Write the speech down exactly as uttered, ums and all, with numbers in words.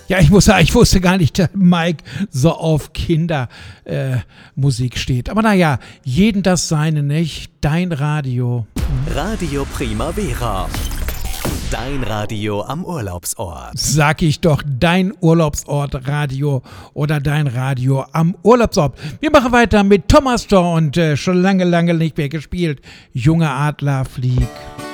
Ja, ich muss sagen, ich wusste gar nicht, dass Mike so auf Kindermusik äh, steht. Aber naja, jeden das seine, nicht? Dein Radio. Radio Primavera. Dein Radio am Urlaubsort. Sag ich doch, dein Urlaubsort Radio oder dein Radio am Urlaubsort. Wir machen weiter mit Thomas Dohr und äh, schon lange, lange nicht mehr gespielt. Junge Adler, flieg.